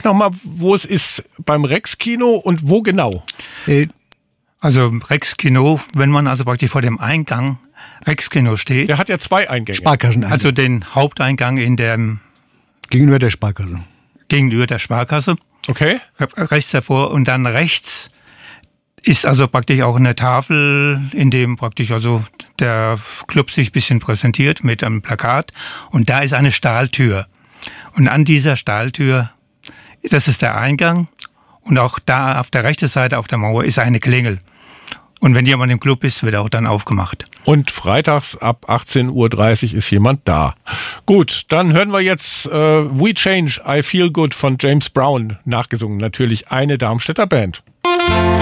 ich nochmal, wo es ist, beim Rex-Kino und wo genau? Also Rex-Kino, wenn man also praktisch vor dem Eingang Rex-Kino steht. Der hat ja 2 Eingänge. Sparkasseneingang. Also den Haupteingang Gegenüber der Sparkasse. Gegenüber der Sparkasse. Okay. Rechts davor und dann rechts ist also praktisch auch eine Tafel, in dem praktisch also der Club sich ein bisschen präsentiert mit einem Plakat. Und da ist eine Stahltür. Und an dieser Stahltür, das ist der Eingang. Und auch da auf der rechten Seite auf der Mauer ist eine Klingel. Und wenn jemand im Club ist, wird auch dann aufgemacht. Und freitags ab 18.30 Uhr ist jemand da. Gut, dann hören wir jetzt We Change, I Feel Good von James Brown, nachgesungen. Natürlich eine Darmstädter Band.